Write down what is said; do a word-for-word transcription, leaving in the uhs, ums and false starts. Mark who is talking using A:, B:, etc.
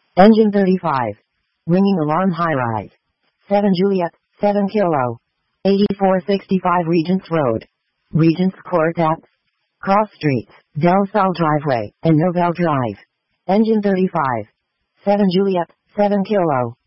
A: Engine thirty-five. Ringing alarm high rise. seven Juliet, seven Kilo. eighty-four sixty-five Regents Road. Regents Court at Cross Streets, Del Sol Driveway, and Novell Drive. Engine thirty-five. seven Juliet, seven Kilo.